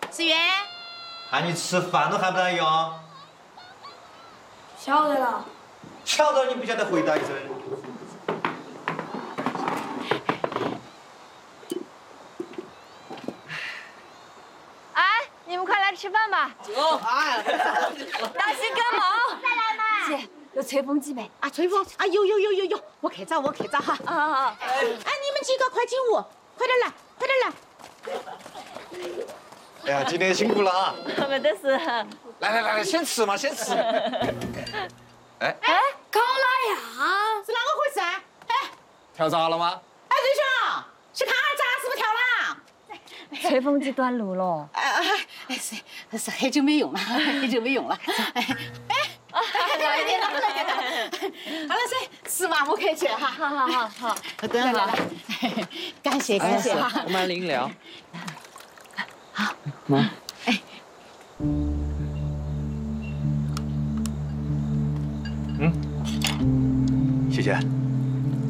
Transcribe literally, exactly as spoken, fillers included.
思源， 喊你吃饭都喊不上哟。 晓得了。 晓得你不晓得回答一声。 哎，你们快来吃饭吧。 走，哎， 大西跟毛，再来嘛。姐，有吹风机没？ 啊，吹风啊，有有有有有，我去找我去找哈。 啊啊啊！ 哎，你们几个快进屋，快点来，快点来。 哎呀，今天辛苦了啊！ 没得事。 来来来来，先吃嘛，先吃。哎哎，高拉雅是啷个回事啊？哎， 跳闸了吗？ 哎，瑞兄，去看下闸是不是跳了？ 吹风机短路了。 哎哎，是是很久没用了，很久没用了。哎哎，来点了，来点了。好了，噻，吃嘛，我客气哈。 好好好好， 等会儿，感谢感谢哈。 我买了饮料。 好， 妈。 哎。 嗯，谢谢。